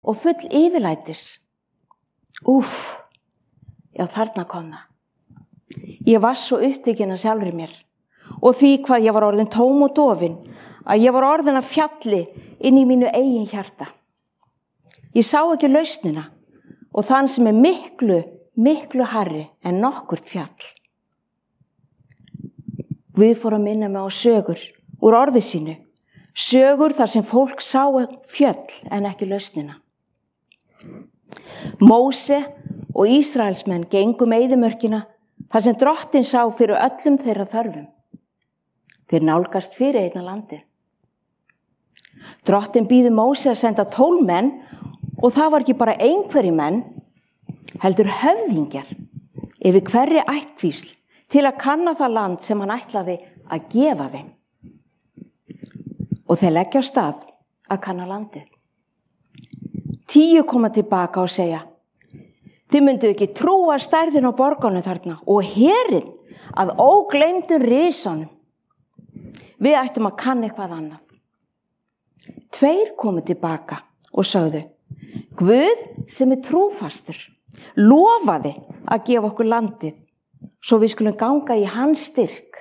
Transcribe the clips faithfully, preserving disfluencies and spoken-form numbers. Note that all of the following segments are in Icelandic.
og full yfirlætis. Úff, já þarna kom það. Ég var svo upptekin að sjálfri mér og því hvað ég var orðin tóm og dofin að ég var orðin að fjalli inn í mínu eigin hjarta. Ég sá ekki lausnina og þann sem er miklu, miklu hærri en nokkurt fjall. Guð fór að minna mig á sögur úr orði sínu, sögur þar sem fólk sá fjöll en ekki lausnina. Móse og Ísraelsmenn gengu um eyðimörkina þar sem Drottinn sá fyrir öllum þeirra þörfum. Þeir nálgast fyrir einna landi. Drottinn býður Móse að senda tólf menn og það var ekki bara einhverjir menn, heldur höfðingjar yfir hverri ættkvísl til að kanna það land sem hann ætlaði að gefa þeim. Og þeir leggja á stað að kanna landið. Tíu koma tilbaka og segja, þið myndu ekki trúa stærðin á borgunum þarna og herinn að ógleymdum risunum. Við ættum að kanna eitthvað annað. Tveir komu tilbaka og sögðu, Guð sem er trúfastur, lofaði að gefa okkur landið, svo við skulum ganga í hans styrk.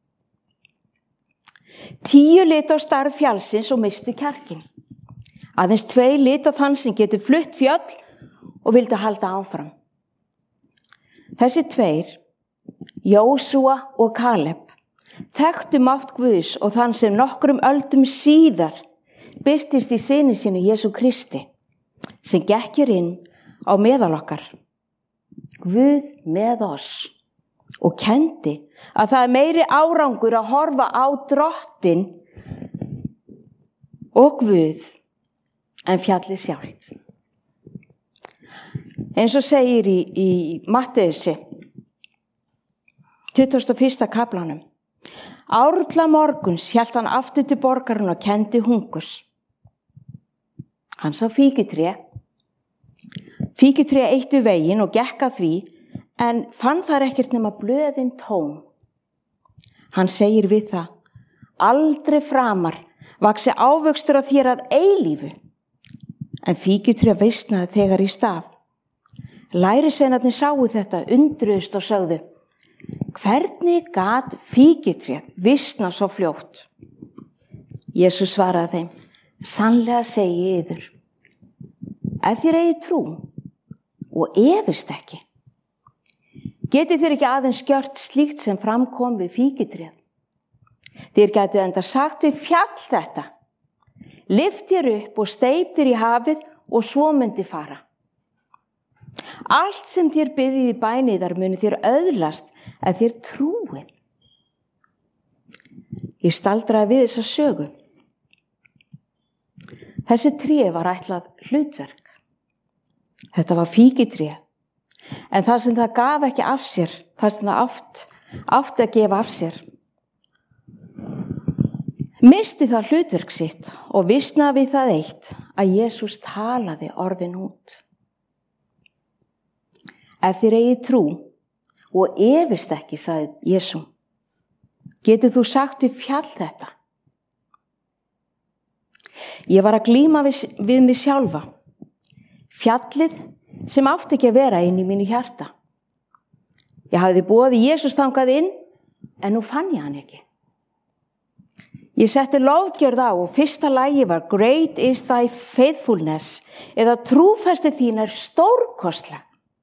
Tíu litu á stærð fjallsins og mistu kjarkin. Aðeins tvei litu á þann sem getur flutt fjöll og vildu halda áfram. Þessi tveir, Jósúa og Kaleb, þekktu mátt Guðs og þann sem nokkrum öldum síðar birtist í syni sínu Jesú Kristi, sem gekkir inn á meðal okkar. Guð með oss og kendi að það er meiri árangur að horfa á Drottinn og Guð en fjallið sjálft. Eins og segir í, í Matteusi, tuttugasta og fyrsta kaflanum, árla morguns hélt hann aftur til borgarinn og kendi hungurs. Hann sá fíkitré, fíkitré eitt við veginn og gekk að því, en fann þar ekkert nema blöðin tóm. Hann segir við það, aldrei framar vaxi ávöxtur á þér að eilífu, en fíkitré visnaði þegar í stað. Lærisveinarnir sáu þetta, undruðust og sögðu, hvernig gat fíkitréð visna svo fljótt? Jesús svaraði þeim, sannlega segi ég yður, ef þér eigið trú og efist ekki, getið þér ekki aðeins gjört slíkt sem framkom við fíkitréð. Þér gætu enda sagt við fjall þetta, lyft þér upp og steyp þér í hafið og svo myndi fara. Allt sem þér biðið í bæniðar muni þér öðlast ef þér trúið. Ég staldraði við þessa sögu. Þessi tré var ætlað hlutverk. Þetta var fíkitré, en það sem það gaf ekki af sér, það sem það átt, átti að gefa af sér, misti það hlutverk sitt og visnaði við það eitt að Jesús talaði orðin út. Ef þér eigið trú og efist ekki, sagði Jesú, getur þú sagt við fjall þetta? Ég var að glíma við, við mig sjálfa. Fjallið sem átti ekki að vera inn í mínu hjarta. Ég hafði boðið Jesús þangað inn, en nú fann ég hann ekki. Ég setti lofgjörð á og fyrsta lagi var Great is thy faithfulness, eða trúfesti þín er stórkostleg.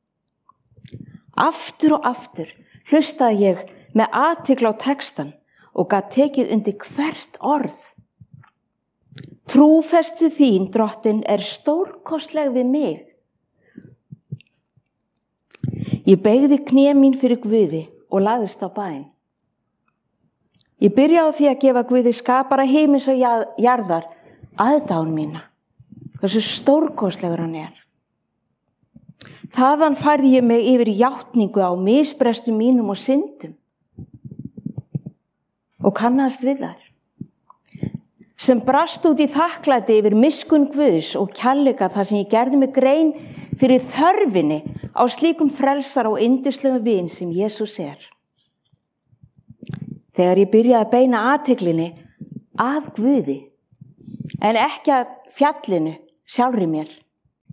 Aftur og aftur hlustaði ég með athygli á textan og gat tekið undir hvert orð. Trúfesti þín, Drottinn, er stórkostleg við mig. Ég beygði kné mín fyrir Guði og lagðist á bæn. Ég byrjaði á því að gefa Guði skapara himins og jarðar aðdáun mína, hversu stórkostlegur hann er. Þaðan færði ég mig yfir í játningu á misbrestum mínum og syndum og kannast við þær, sem brast út í þakklæti yfir miskunn Guðs og kærleika þar sem ég gerði mig grein fyrir þörfinni á slíkum frelsar og yndislegum vin sem Jesús er. Þegar ég byrjaði að beina athyglinni að Guði, en ekki að fjallinu sjálfri mér,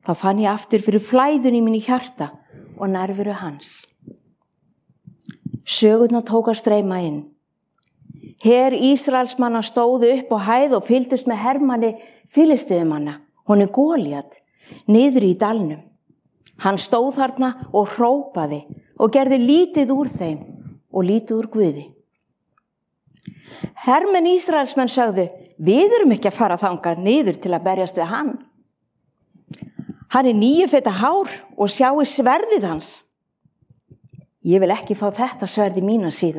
þá fann ég aftur fyrir flæðun í minni hjarta og nærveru hans. Sögurnar tók að streyma inn. Her Ísraelsmanna stóðu upp á hæð og fylgdust með hermanni Filistiumanna, honum Góliat, niður í dalnum. Hann stóð þarna og hrópaði og gerði lítið úr þeim og lítið úr Guði. Hermenn Ísraelsmenn sögðu, við erum ekki að fara þangað niður til að berjast við hann. Hann er níu feta hár og sjáu sverðið hans. Ég vil ekki fá þetta sverði mína síðu.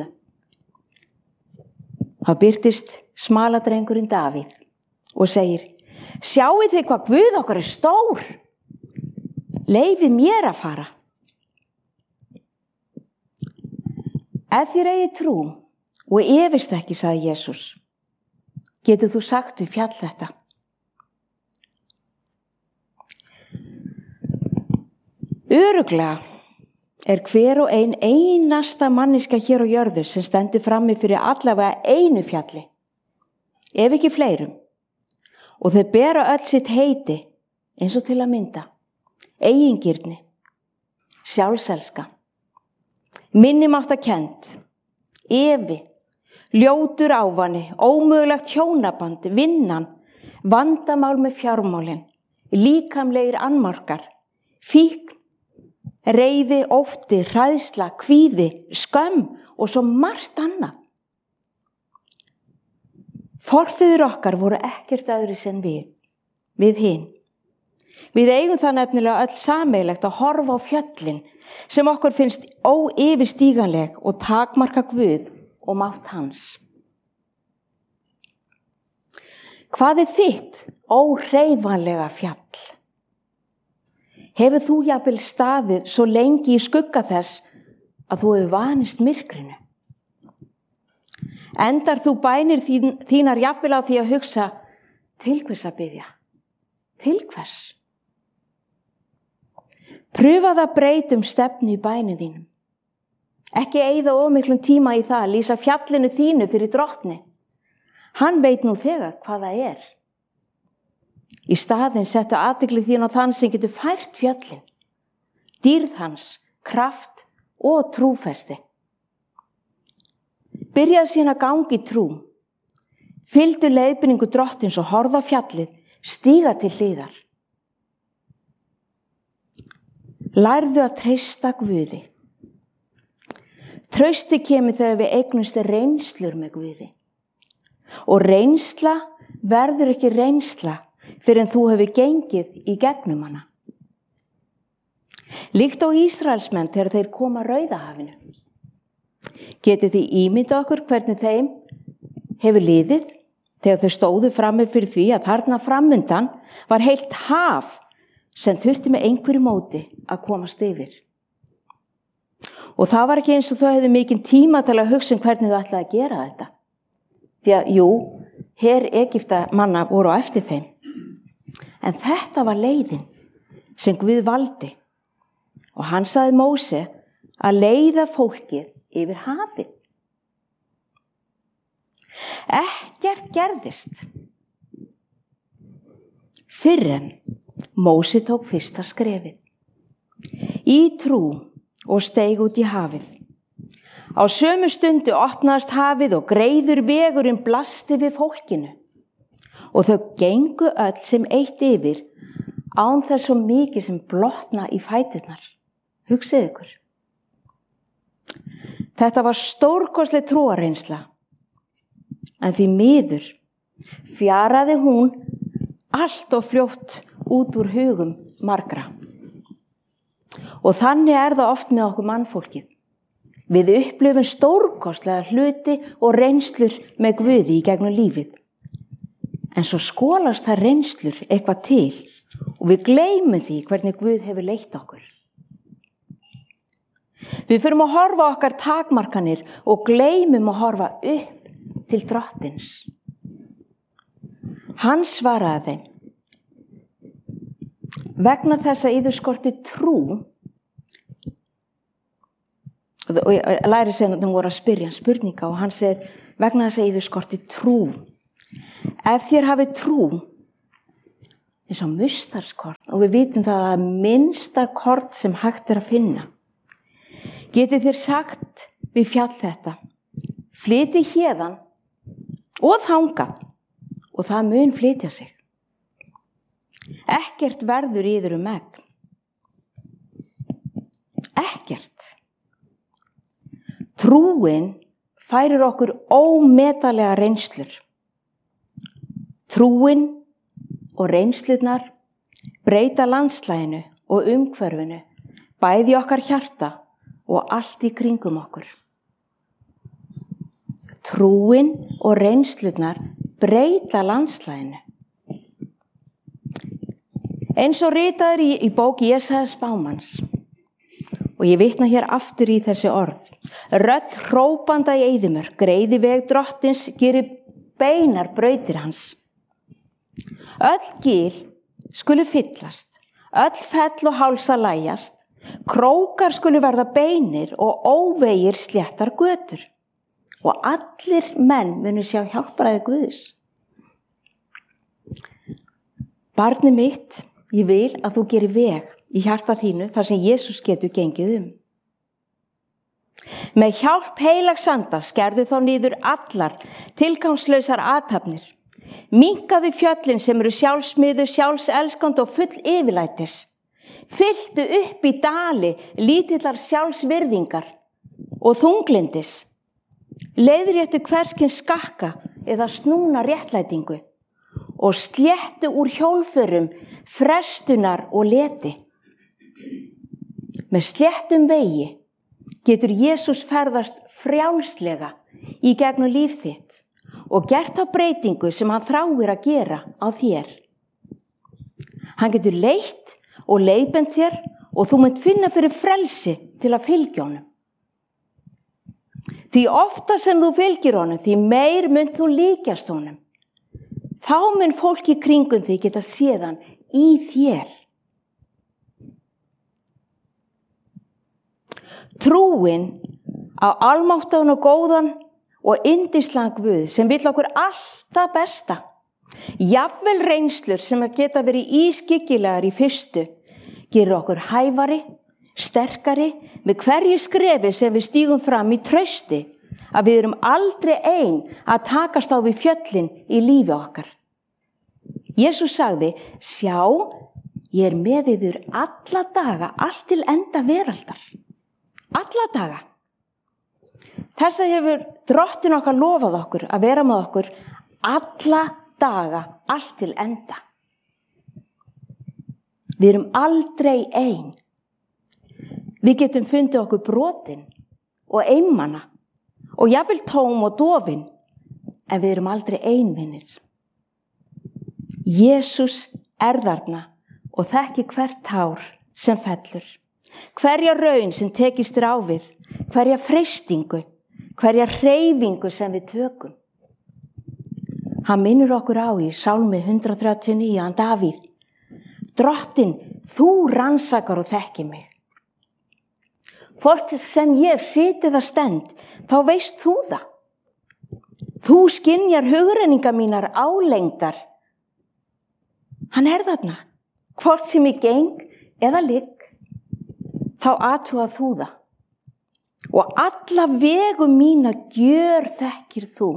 Þá birtist smaladrengurinn Davíð og segir, sjáu þið hvað Guð okkar er stór. Leyfið mér að fara. Ef þér eigi trú og efist ekki, sagði Jesús, getur þú sagt við fjall þetta. Örugglega er hver og ein einasta manniska hér á jörðu sem stendur frammi fyrir allavega einu fjalli, ef ekki fleirum, og þau bera öll sitt heiti eins og til að mynda, eigingirni, sjálfselska, minnimáttakend, efi, ljótur ávani, ómögulegt hjónaband, vinnan, vandamál með fjármálin, líkamlegir annmarkar, fíkn, reiði, ótti, hræðsla, kvíði, skömm og svo margt annað. Forfeður okkar voru ekkert öðru sem við, við hin. Við eigum það nefnilega öll sameiginlegt að horfa á fjöllin sem okkur finnst óyfirstíganleg og takmarka Guð og mátt hans. Hvað er þitt óhreyfanlega fjall? Hefur þú jafnvel staðið svo lengi í skugga þess að þú hefur vanist myrkrinu? Endar þú bænir þín, þínar jafnvel á því að hugsa, til hvers að biðja? Til hvers? Pröfað að breyta um stefnu í bænum þínum. Ekki eyða of miklum tíma í það að lýsa fjallinu þínu fyrir drottni. Hann veit nú þegar hvað það er. Í staðinn settu athygli þín á þann sem getur fært fjöllin, dýrð hans, kraft og trúfesti. Byrjaðu síðan að ganga í trú. Fylgdu leiðbeiningu drottins og horfðu á fjallið, stíga til hliðar. Lærðu að treysta Guði. Trausti kemur þegar við eignumst reynslur með Guði. Og reynsla verður ekki reynsla fyrir en þú hefur gengið í gegnum hana. Líkt á Ísraelsmenn þegar þeir koma Rauðahafinu. Getið þið ímyndað okkur hvernig þeim hefur liðið þegar þau stóðu frammi fyrir því að þarna framundan var heilt haf sem þurfti með einhverju móti að komast yfir. Og það var ekki eins og þau hefðu mikinn tíma til að hugsa um hvernig þau ætlaði að gera þetta. Því að, jú, her Egypta manna voru á eftir þeim. En þetta var leiðin sem Guð valdi og hann sagði Móse að leiða fólkið yfir hafið. Ekkert gerðist fyrr en Móse tók fyrsta skrefið í trú og steig út í hafið. Á sömu stundu opnaðist hafið og greiður vegurinn blasti við fólkinu. Og þau gengu öll sem eitt yfir án þess svo mikið sem blotna í fæturnar. Hugsið ykkur. Þetta var stórkostleg trúarreynsla. En því miður fjaraði hún allt of fljótt út úr hugum margra. Og þannig er það oft með okkur mannfólkið. Við upplifum stórkostlega hluti og reynslur með Guði í gegnum lífið. En svo skolast það reynslur eitthvað til og við gleymum því hvernig Guð hefur leitt okkur. Við förum að horfa okkar takmarkanir og gleymum að horfa upp til drottins. Hann svaraði þeim. Vegna þess að yður skorti trú, og lærisveinarnir voru að spyrja spurninga og hann segir, vegna þess að yður skorti trú. Ef þér hafi trú eins og mustarskorn og við vitum það að minnsta korn sem hægt er að finna. Getið þér sagt við fjall þetta, flytji héðan og þangað og það mun flytja sig. Ekkert verður yður um megn. Ekkert. Trúin færir okkur ómetalega reynslur. Trúin og reynslurnar breyta landslaginu og umhverfinu, bæði okkar hjarta og allt í kringum okkur. Trúin og reynslurnar breyta landslaginu. Eins og ritaður í, í bók Jesaja spámanns. Og ég vitna hér aftur í þessi orð. Rödd hrópanda í eyðimörk, greiði veg drottins, gerir beinar brautir hans. Öll gil skulu fyllast, öll fell og hálsa lægjast, krókar skulu verða beinir og óvegir sléttar götur. Og allir menn munu sjá hjálparæði Guðs. Barni mitt, ég vil að þú gerir veg í hjarta þínu þar sem Jesús getur gengið um. Með hjálp heilags anda skerðu þá niður allar tilgangslausar athafnir. Minnkaðu fjöllin sem eru sjálfsmiðu, sjálfselskandi og full yfirlætis. Fylltu upp í dali lítillar sjálfsvirðingar og þunglindis. Leiðréttu hverskins skakka eða snúna réttlætingu og sléttu úr hjólförum, frestunar og leti. Með sléttum vegi getur Jesús ferðast frjálslega í gegnum líf þitt og gert þá breytingu sem hann þráir að gera á þér. Hann getur leitt og leiðbent þér og þú munt finna fyrir frelsi til að fylgja honum. Því ofta sem þú fylgir honum, því meir munt þú líkjast honum. Þá mun fólk í kringum þig geta séð hann í þér. Trúin á almáttugan og góðan og yndislegan Guð sem vill okkur allt það besta. Jafnvel reynslur sem að geta verið ískyggilegar í fyrstu gerir okkur hæfari, sterkari með hverju skrefi sem við stígum fram í trausti að við erum aldrei ein að takast á við fjöllin í lífi okkar. Jesús sagði, sjá, ég er með yður alla daga, allt til enda veraldar. Alla daga. Þess að hefur drottin okkar lofað okkur að vera með okkur alla daga, allt til enda. Við erum aldrei ein. Við getum fundið okkur brotin og einmana og jafnvel tóm og dofin, en við erum aldrei einvinnir. Jesús er þarna og þekki hvert tár sem fellur, hverja raun sem tekist þér á við, hverja freistingu, hverja hreyfingu sem við tökum. Hann minnur okkur á í Sálmi hundrað þrjátíu og níu, hann Davíð, Drottin, þú rannsakar og þekki mig. Hvort sem ég sitið að stend, þá veist þú það. Þú skynjar hugrenningar mínar álengdar. Hann er þarna. Hvort sem ég geng eða ligg, þá athugað þú það. Og alla vegu mína gjör þekkir þú.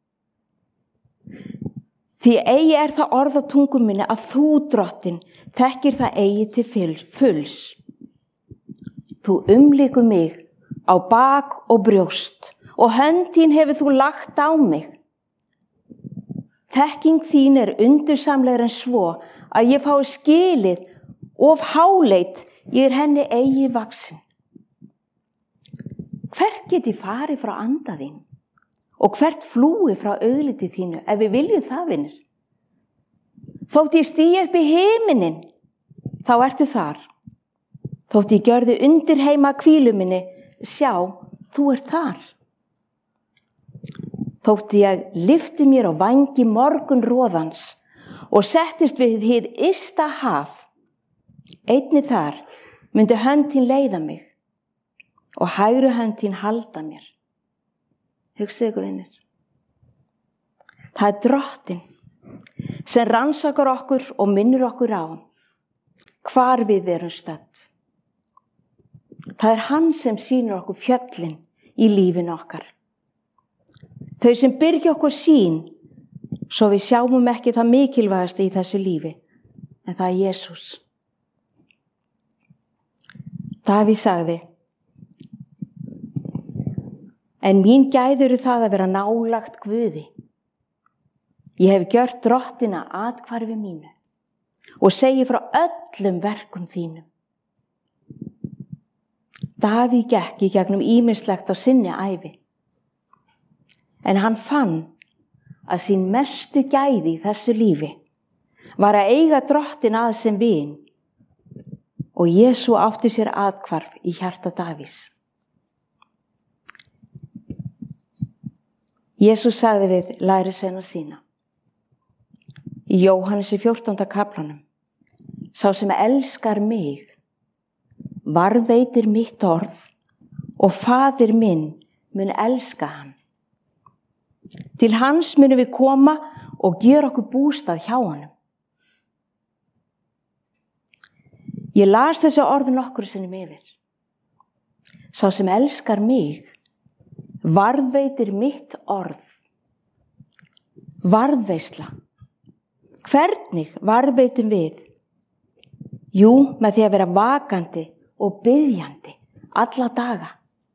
Því eigi er það orð á tungum minni að þú, Drottin, þekkir það eigi til fulls. Þú umlykur mig á bak og brjóst og hönd þín hefur þú lagt á mig. Þekking þín er undursamlegri en svo að ég fái skilið of háleit, ég er henni eigi vaksin. Hvert get ég farið frá anda þín og hvert flúi frá augliti þínu ef við viljum það, vinur? Þótt ég stígi upp í himinin, þá ertu þar. Þótt ég gjörði undir heima hvílu minni, sjá, þú ert þar. Þótt ég lyfti mér á vængi morgunroðans og settist við hið ysta haf, einnig þar myndi hönd þín leiða mig og hægri hönd þín halda mér. Hugsið ykkur, vinir. Það er Drottinn sem rannsakar okkur og minnir okkur á hvar við erum stödd. Það er hann sem sýnir okkur fjöllin í lífinu okkar. Þau sem byrgja okkur sýn, svo við sjáum ekki það mikilvægast í þessu lífi, en það er Jesús. Davíð sagði, en mín gæði eru það að vera nálagt Guði. Ég hef gjört drottina athvarfi mínu og segi frá öllum verkum þínum. Davíð gekk í gegnum ýmislegt á sinni ævi, en hann fann að sín mestu gæði í þessu lífi var að eiga drottin að sem vin og Jesú átti sér athvarf í hjarta Davíðs. Jesús sagði við lærisveina sína í Jóhannesi fjórtánda kaflanum, sá sem elskar mig, varðveitir mitt orð og faðir minn mun elska hann. Til hans munum við koma og gera okkur bústað hjá honum. Ég las þessi orð nokkru sinnum yfir. Sá sem elskar mig, varðveitir mitt orð. Varðveisla. Hvernig varðveitum við? Jú, með því að vera vakandi og biðjandi alla daga.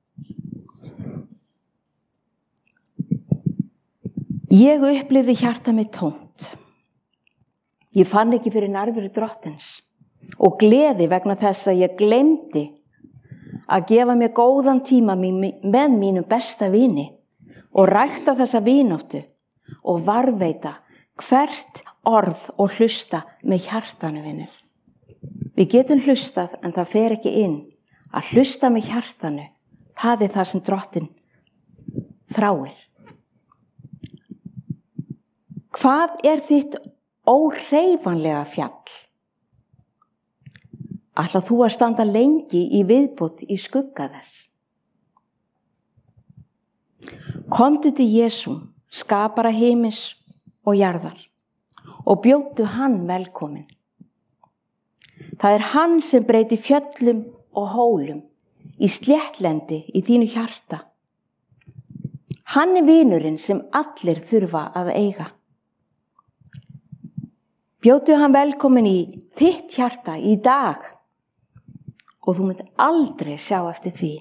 Ég upplifði hjarta mitt tómt. Ég fann ekki fyrir nærveru drottins og gleði vegna þess að ég gleymdi að gefa mér góðan tíma með mínum besta vini og rækta þessa vináttu og varðveita hvert orð og hlusta með hjartanu vinur. Við getum hlustað en það fer ekki inn. Að hlusta með hjartanu, það er það sem drottin þráir. Hvað er þitt óhreyfanlega fjall? Ætlar þú að standa lengi í viðbót í skugga þess? Komdu til Jesú, skapara himins og jarðar, og bjóddu hann velkomin. Það er hann sem breyti fjöllum og hólum í sléttlendi í þínu hjarta. Hann er vinurinn sem allir þurfa að eiga. Bjóddu hann velkomin í þitt hjarta í dag og þú munt aldrei sjá eftir því.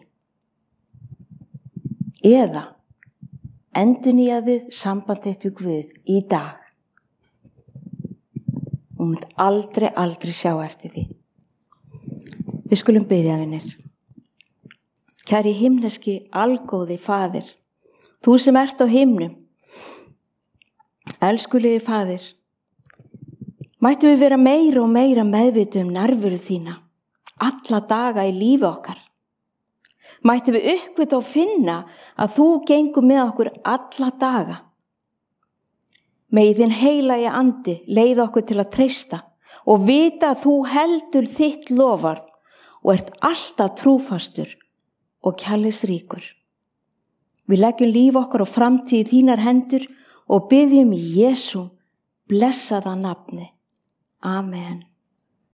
Eða endurnýjaðu samband þitt við Guð í dag. Þú munt aldrei, aldrei sjá eftir því. Við skulum biðja, vinir. Kæri himneski algóði Faðir, þú sem ert á himnum, elskulegi Faðir, mættum við vera meira og meira meðvituð um nærveru þína, alla daga í lífi okkar. Mættum við uppgöta og finna að þú gengur með okkur alla daga. Megi þinn heilagi andi leiða okkur til að treysta og vita að þú heldur þitt loforð og ert alltaf trúfastur og kærleiksríkur. Við leggjum líf okkar og framtíð í þínar hendur og biðjum í Jesú blessaða nafni. Amen.